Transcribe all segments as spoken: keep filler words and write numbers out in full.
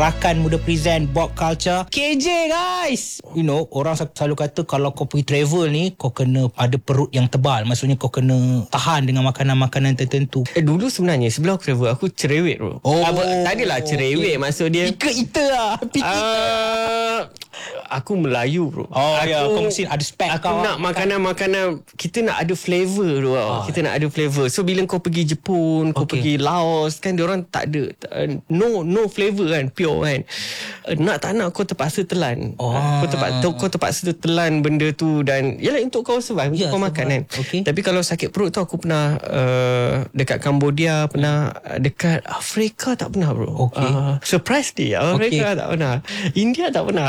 Rakan Muda Present Bob Culture. K J guys, you know, orang selalu kata kalau kau pergi travel ni, kau kena ada perut yang tebal. Maksudnya kau kena tahan dengan makanan-makanan tertentu. Eh, dulu sebenarnya sebelum aku travel, aku cerewet bro. Oh, Apa, tak adalah cerewet, okay. Maksud dia Ika-ita lah. uh, Aku Melayu bro. Oh aku, ya, kau mesti ada spek. Aku kau nak makanan-makanan, kita nak ada flavor tu. Oh. Kita nak ada flavor. So bila kau pergi Jepun, kau okay. pergi Laos kan, diorang tak ada uh, no no flavor kan, pure kan. Uh, nak tak nak kau terpaksa telan. Oh. Uh, kau terpaksa kau terpaksa telan benda tu, dan yalah untuk kau survive, untuk ya, kau survive. makan kan. Okay. Tapi kalau sakit perut tu, aku pernah uh, dekat Cambodia, pernah uh, dekat Afrika tak pernah bro. Okay. Uh, surprise dia, Afrika Okay. tak pernah. India tak pernah.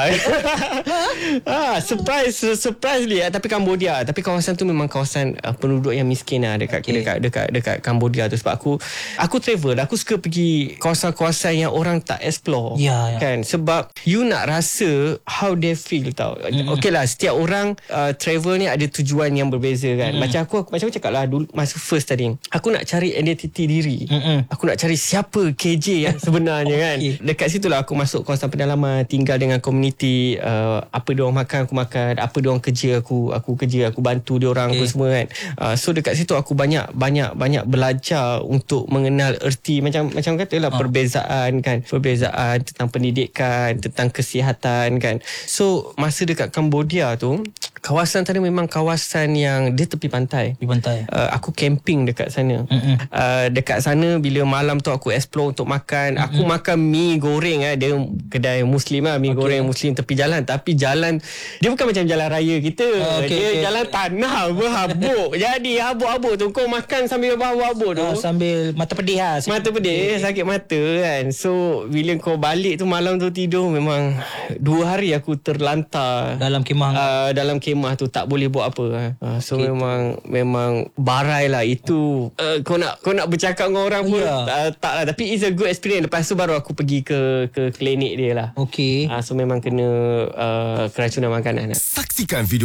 ah, surprise surprise dia. Tapi Cambodia, tapi kawasan tu memang kawasan uh, penduduk yang miskin lah dekat, okay. dekat dekat dekat Cambodia tu. Sebab aku aku travel, aku suka pergi kawasan-kawasan yang orang tak explore. Ya, ya. Kan, sebab you nak rasa how they feel tau. Mm-hmm. Okey lah, setiap orang uh, travel ni ada tujuan yang berbeza kan. Mm-hmm. Macam aku, aku macam aku cakap lah dulu masa first tadi, aku nak cari identiti diri. Mm-hmm. Aku nak cari siapa K J yang sebenarnya kan. Okay. Dekat situlah aku masuk kawasan pedalaman, tinggal dengan komuniti, uh, apa dia orang makan aku makan, apa dia orang kerja aku aku kerja, aku bantu dia orang, okay. Apa semua kan. Uh, so dekat situ aku banyak banyak banyak belajar untuk mengenal erti, macam macam katalah oh. perbezaan kan, perbezaan tentang pendidikan, tentang kesihatan kan. So masa dekat Cambodia tu, kawasan tadi memang kawasan yang dia tepi pantai. Tepi pantai. Uh, aku camping dekat sana. Uh, dekat sana bila malam tu aku explore untuk makan. Mm-mm. Aku makan mi goreng eh. Dia kedai Muslim lah, mi okay. goreng Muslim tepi jalan. Tapi jalan dia bukan macam jalan raya kita. Uh, okay, dia okay. jalan tanah berhabuk. Jadi habuk-habuk tu kau makan sambil berhabuk-habuk tu. Uh, sambil mata pedih lah. Mata pedih, okay. sakit mata kan. So bila kau balik tu malam tu tidur, memang dua hari aku terlantar dalam kemah. Uh, dalam kemah tu tak boleh buat apa. Uh, so okay. memang memang barai lah itu. Uh, kau nak kau nak bercakap dengan orang pun yeah. uh, tak lah. Tapi it's a good experience. Lepas tu baru aku pergi ke ke klinik dia lah. Okay. Uh, so memang kena uh, keracunan makanan. Saksikan video